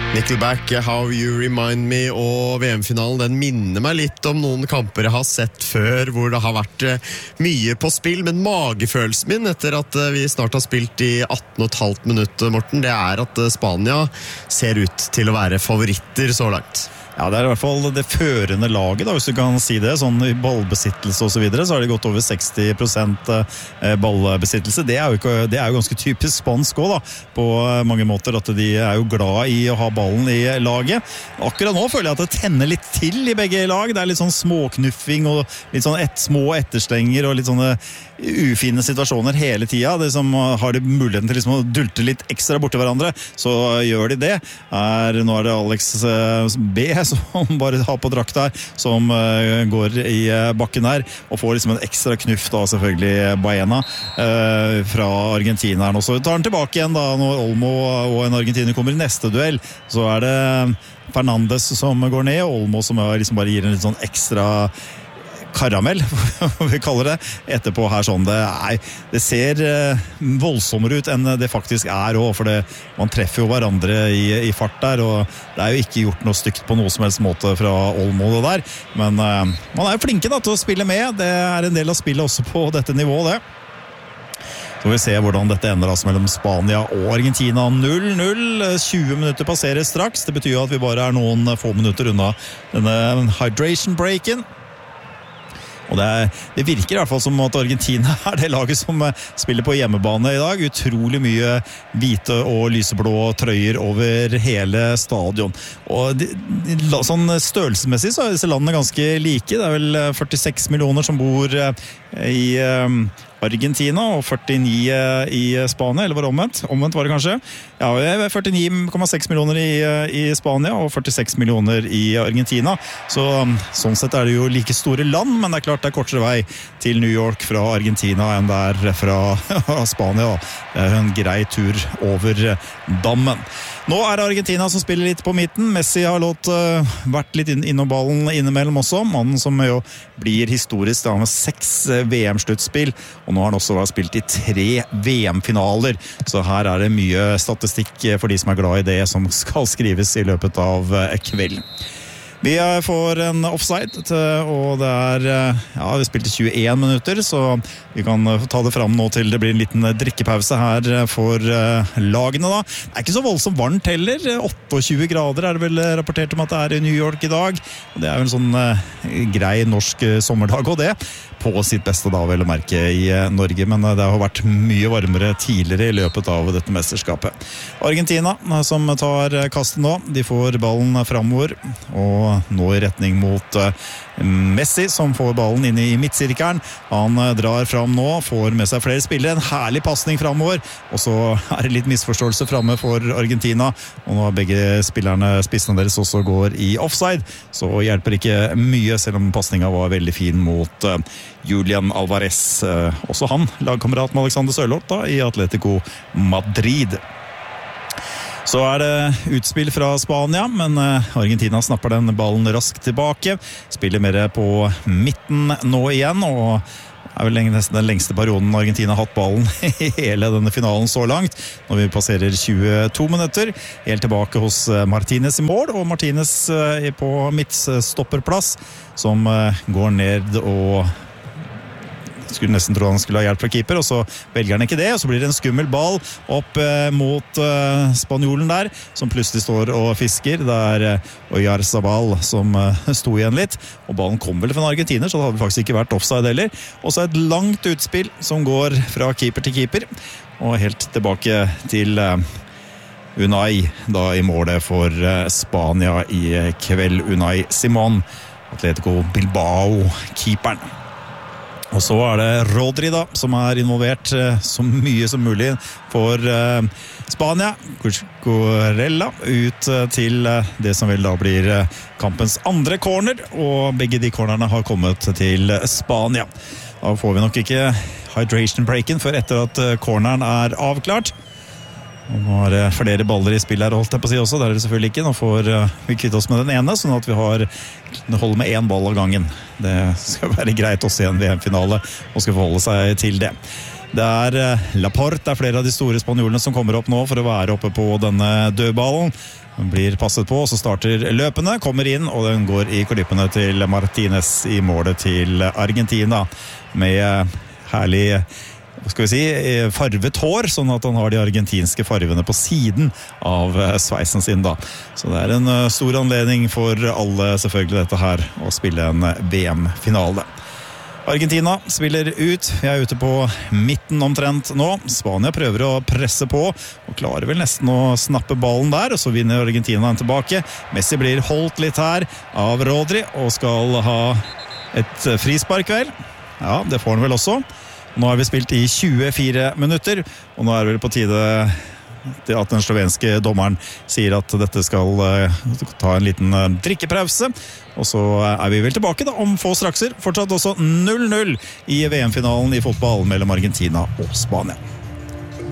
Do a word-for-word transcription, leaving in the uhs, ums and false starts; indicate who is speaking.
Speaker 1: Nickelback, How You Remind Me og V M-finalen, den minner meg litt om noen kamper jeg har sett før, hvor det har vært mye på spill, men magefølelsen min etter at vi snart har spilt i atten og et halvt minutt, Morten, det er at Spania ser ut til å være favoritter så langt.
Speaker 2: Ja, det er i hvert fall det førende laget, da, hvis du kan si det. Sånn i ballbesittelse og så videre, så har det gått over seksti prosent ballbesittelse. Det er jo, ikke, det er jo ganske typisk spansk også, da, på mange måter, at de er jo glad i å ha ballen i laget. Akkurat nå føler jeg at det tenner litt til i begge lag. Det er litt sånn småknuffing og litt sånn et, små etterstenger og litt sånne ufine situasjoner hele tiden. Det som har de muligheten til liksom å dulte litt ekstra bort til hverandre, så gjør de det. Er, nå er det Alex B som bare har på drakt her, som uh, går i uh, bakken her, og får liksom en ekstra knuff da, selvfølgelig Baena uh, fra Argentina. Og så tar han tilbake igjen da, når Olmo og en argentiner kommer i neste duell, så er det Fernandes som går ned, og Olmo som liksom bare gir en litt sånn ekstra karamell, vi kaller det, etterpå her sånn. Det, er, det ser uh, voldsommere ut enn det faktisk er også, for det, man treffer jo hverandre i, i fart der, og det er jo ikke gjort noe stygt på noe som helst måte fra Olmo det der, men uh, man er jo flinke da, til å spille med. Det er en del av spillet også på dette nivået, det. Så får vi se hvordan dette ender altså mellom Spania og Argentina. Null null, tjue minutter passerer straks. Det betyr jo at vi bare er noen få minutter unna denne hydration breaken. Og det, er, det virker i hvert fall som at Argentina er det laget som spiller på hjemmebane i dag. Utrolig mye hvite og lyseblå trøyer over hele stadion. Og de, sånn størrelsesmessig så er disse landene ganske like. Det er vel førtiseks millioner som bor i Argentina og førtini i Spania, eller var det omvendt? Omvendt var det kanskje. Ja, førtini komma seks millioner i, i Spania og førtiseks millioner i Argentina. Så sånn sett er det jo like store land, men det er klart det er kortere vei til New York fra Argentina enn det er fra Spania. Det er jo en grei tur over dammen. Nå er det Argentina som spiller litt på midten. Messi har låt, uh, vært litt inn, innom ballen innimellom også. Mannen som jo blir historisk da, med seks uh, V M-sluttspill, og nå har han også spilt i tre V M-finaler. Så her er det mye statistikk for de som er glad i det som skal skrives i løpet av uh, kvelden. Vi får en offside, og det er, ja, vi spilte tjueen minutter, så vi kan ta det fram nå til det blir en liten drikkepause her for lagene da. Det er ikke så voldsomt varmt heller, tjueåtte grader er det vel rapportert om at det er i New York i dag. Det er jo en sånn grei norsk sommerdag og det, på sitt beste da vel å merke i Norge, men det har vært mye varmere tidligere i løpet av dette mesterskapet. Argentina som tar kastet nå, de får ballen fremover, og nå i retning mot uh, Messi, som får ballen inn i midtsirkelen. Han uh, drar fram nå, får med seg flere spillere, en herlig passning fremover, og så er det litt misforståelse fremme for Argentina, og nå har begge spillerne, spissene deres også går i offside, så hjelper ikke mye, selv om passningen var veldig fin mot uh, Julian Alvarez, uh, også han, lagkamerat med Alexander Sørloth da, i Atletico Madrid. Så er det utspill fra Spania, men Argentina snapper den ballen raskt tilbake. Spiller mer på midten nå igjen, og er vel nesten den lengste perioden Argentina har hatt ballen i hele denne finalen så langt. Når vi passerer tjueto minutter, helt tilbake hos Martinez i mål, og Martinez på midtstopperplass, som går ned og skulle nesten tro han skulle ha hjelp fra keeper, og så velger han ikke det, og så blir det en skummel ball opp eh, mot eh, spanjolen der, som plutselig står og fisker. Det er eh, Oyarzabal som eh, sto igjen litt, og ballen kom vel fra en argentiner, så det hadde faktisk ikke vært offside heller. Og så et langt utspill som går fra keeper til keeper, og helt tilbake til eh, Unai, da i målet for eh, Spania i kveld. Unai Simon, Atletico Bilbao-keeperen. Og så er det Rodri da, som er involvert eh, så mye som mulig for eh, Spania. Cucurella ut eh, til eh, det som vel da blir eh, kampens andre corner, og begge de cornerne har kommet til Spania. Da får vi nok ikke hydration breaken før etter at eh, corneren er avklart. Og nå er det flere baller i spill her, holdt jeg på å si også. Det er det selvfølgelig ikke. Nå får vi kvitte oss med den ene, sånn at vi har holder med en ball av gangen. Det skal være greit også i en V M-finale, og skal forholde seg til det. Det er Laporte, det er flere av de store spanjolene som kommer opp nå for å være oppe på denne dødballen. blir passet på, så starter løpene, kommer inn, og den går i klippene til Martinez i målet til Argentina, med herlig, hva skal vi si, farvet hår, sånn at han har de argentinske farvene på siden av sveisen sin da. Så det er en stor anledning for alle selvfølgelig dette her, å spille en V M-finale. Argentina spiller ut, vi er ute på midten omtrent nå. Spania prøver å presse på, og klarer vel nesten å snappe ballen der, og så vinner Argentina den tilbake. Messi blir holdt litt her av Rodri, og skal ha et frispark vel. Ja, det får han vel også. Nå har vi spilt i tjuefire minutter, og nå er det vel på tide at den slovenske dommeren sier at dette skal uh, ta en liten uh, drikkepause, og så er vi vel tilbake da om få strakser. Fortsatt også null null i V M-finalen i fotball mellom Argentina og Spania.